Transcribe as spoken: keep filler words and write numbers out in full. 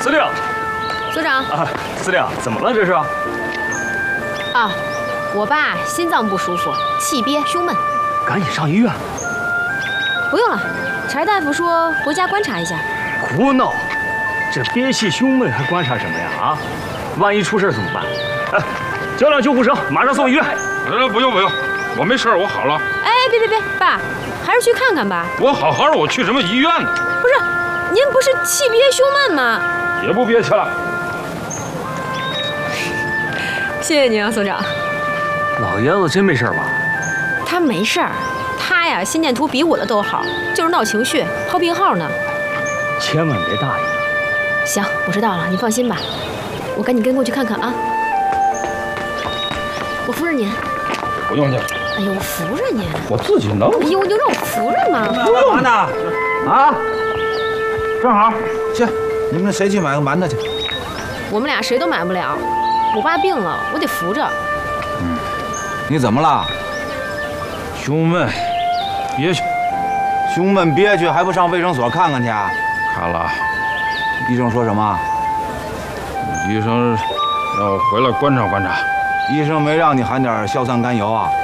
司令， 所长啊，司令，怎么了这是？ 啊，我爸心脏不舒服，气憋胸闷， 赶紧上医院。 不用了，柴大夫说回家观察一下。 胡闹，这憋气胸闷还观察什么呀？啊，万一出事怎么办？哎，叫辆救护车，马上送医院。 呃，不用不用，我没事，我好了。 哎，别别别，爸，还是去看看吧。 我好好的，我去什么医院呢？ 不是，您不是气憋胸闷吗？ 也不憋气了。 谢谢您啊，所长。 老爷子真没事吧？ 他没事儿，他呀心电图比我的都好，就是闹情绪，号病号呢。 千万别大意。 行，我知道了，你放心吧，我赶紧跟过去看看啊。我扶着您。 不用去， 哎呦，我扶着您。 我自己能。 哎呦，你就让我扶着嘛。 干嘛呢？啊，正好，去，你们谁去买个馒头去？ 我们俩谁都买不了，我爸病了，我得扶着。 嗯，你怎么了？ 胸闷，憋屈。 胸闷憋屈还不上卫生所看看去？ 看了， 医生说什么？ 医生让我回来观察观察。 医生没让你含点硝酸甘油啊？